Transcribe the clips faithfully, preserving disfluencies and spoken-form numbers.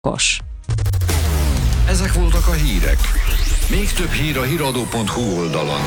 Kos. Ezek voltak a hírek. Még több hír a híradó pont hu oldalon.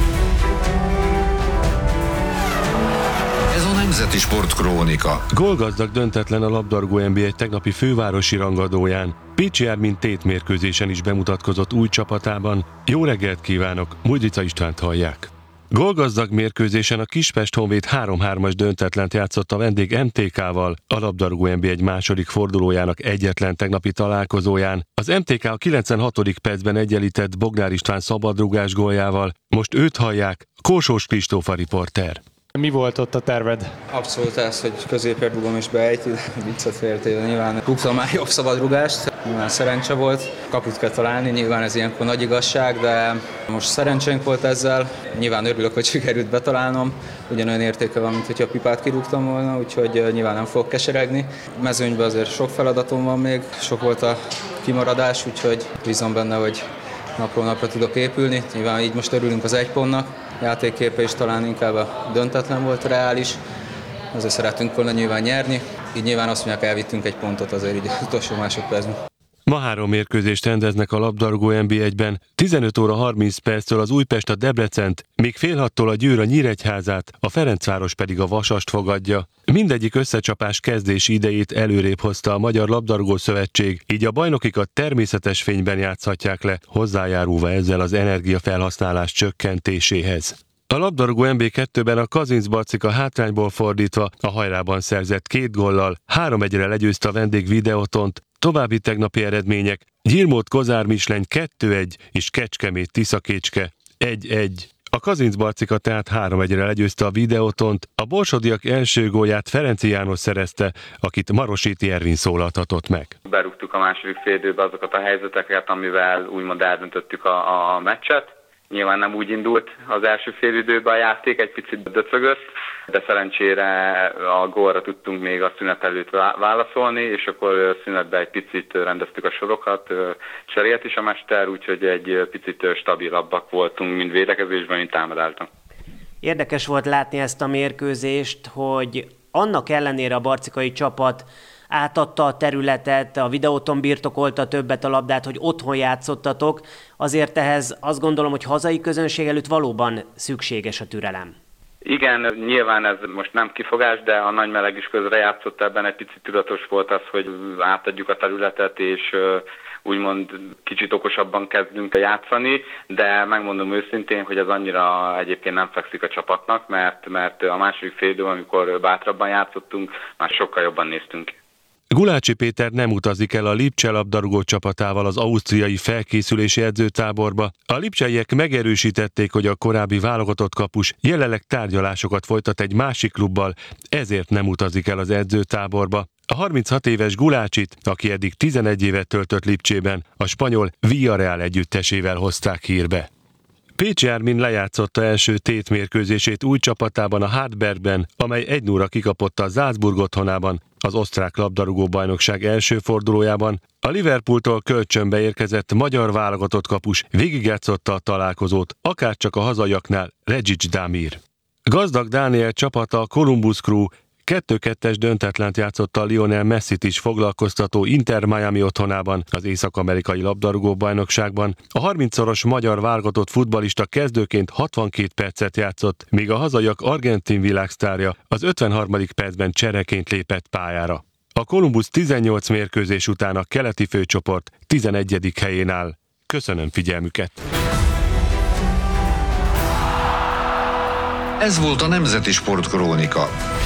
Ez a Nemzeti Sport Krónika. Gólgazdag döntetlen a labdarúgó en bé egy tegnapi fővárosi rangadóján. Pécsi Ármin tétmérkőzésen is bemutatkozott új csapatában. Jó reggelt kívánok, Mújdica Istvánt hallják. Gólgazdag mérkőzésen a Kispest Honvéd három-hármas döntetlent játszott a vendég em té ká-val, a labdarúgó en bé egy második fordulójának egyetlen tegnapi találkozóján. Az em té ká a kilencvenhatodik percben egyenlített Bognár István szabadrugás góljával. Most őt hallják, Kósós Kristóf a riporter. Mi volt ott a terved? Abszolút ez, hogy középre dugom és beejti, viccet félretéve nyilván rúgtam már jobb szabadrugást, nyilván szerencse volt, kaput kell találni, nyilván ez ilyenkor nagy igazság, de most szerencsénk volt ezzel, nyilván örülök, hogy sikerült betalálnom, ugyanolyan értéke van, mint hogyha a pipát kirúgtam volna, úgyhogy nyilván nem fogok keseregni. Mezőnyben azért sok feladatom van még, sok volt a kimaradás, úgyhogy bízom benne, hogy napról napra tudok épülni, nyilván így most örülünk az egy pontnak. Játékképe is talán inkább a döntetlen volt reális, azért szeretünk volna nyilván nyerni, így nyilván azt mondják, elvittünk egy pontot azért így az utolsó másodpercben. Ma három mérkőzést rendeznek a labdarúgó en bé egyben, tizenöt óra harminc perctől az Újpest a Debrecent, míg fél hattól a Győr a Nyíregyházát, a Ferencváros pedig a Vasast fogadja. Mindegyik összecsapás kezdési idejét előrébb hozta a Magyar Labdarúgó Szövetség, így a bajnokikat természetes fényben játszhatják le, hozzájárulva ezzel az energiafelhasználás csökkentéséhez. A labdarúgó en bé kettőben a Kazincbarcika hátrányból fordítva a hajrában szerzett két góllal három egyre legyőzte a vendég Videótont. További tegnapi eredmények: Gyirmót Kozár Misleny kettő egy és Kecskemét Tiszakécske egy egy. A Kazincbarcika tehát három egyre legyőzte a Videótont, a borsodiak első gólját Ferenci János szerezte, akit Marosíti Ervin szólaltatott meg. Berúgtuk a második félidőbe azokat a helyzeteket, amivel úgymond eldöntöttük a, a meccset. Nyilván nem úgy indult az első félidőben a játék, egy picit döcögött, de szerencsére a gólra tudtunk még a szünet előtt válaszolni, és akkor szünetben egy picit rendeztük a sorokat, cserélt is a mester, úgyhogy egy picit stabilabbak voltunk, mind védekezésben, mind támadásban. Érdekes volt látni ezt a mérkőzést, hogy annak ellenére a barcikai csapat átadta a területet, a Videóton birtokolta többet a labdát, hogy otthon játszottatok, azért ehhez azt gondolom, hogy hazai közönség előtt valóban szükséges a türelem. Igen, nyilván ez most nem kifogás, de a nagy meleg is közrejátszott ebben, egy picit tudatos volt az, hogy átadjuk a területet, és úgymond kicsit okosabban kezdünk játszani, de megmondom őszintén, hogy ez annyira egyébként nem fekszik a csapatnak, mert, mert a második félidőben, amikor bátrabban játszottunk, már sokkal jobban néztünk. Gulácsi Péter nem utazik el a Lipcse labdarúgó csapatával az ausztriai felkészülési edzőtáborba. A lipcseiek megerősítették, hogy a korábbi válogatott kapus jelenleg tárgyalásokat folytat egy másik klubbal, ezért nem utazik el az edzőtáborba. A harminchat éves Gulácsit, aki eddig tizenegy évet töltött Lipcsében, a spanyol Villarreal együttesével hozták hírbe. Pécsi Ármin lejátszotta első tétmérkőzését új csapatában, a Hartbergben, amely egy nulla kikapott a Salzburg otthonában, az osztrák labdarúgó bajnokság első fordulójában. A Liverpooltól kölcsönbe érkezett magyar válogatott kapus végigjátszotta a találkozót, akárcsak a hazaiaknál Regic Damir. Gazdag Dániel csapata, a Columbus Crew kettő kettes döntetlent játszott a Lionel Messit is foglalkoztató Inter Miami otthonában, az észak-amerikai labdarúgó bajnokságban. A harmincszoros magyar válogatott futballista kezdőként hatvankét percet játszott, míg a hazaiak argentin világsztárja az ötvenharmadik percben csereként lépett pályára. A Columbus tizennyolc mérkőzés után a keleti főcsoport tizenegyedik helyén áll. Köszönöm figyelmüket! Ez volt a Nemzeti Sport Krónika.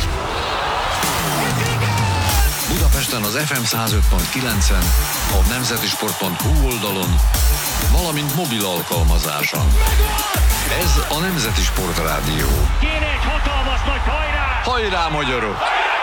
Budapesten az ef em száz öt pont kilencen, a nemzetisport pont hu oldalon, valamint mobil alkalmazáson. Ez a Nemzeti Sport Rádió. Kéne egy hatalmas nagy hajrá! Hajrá, magyarok!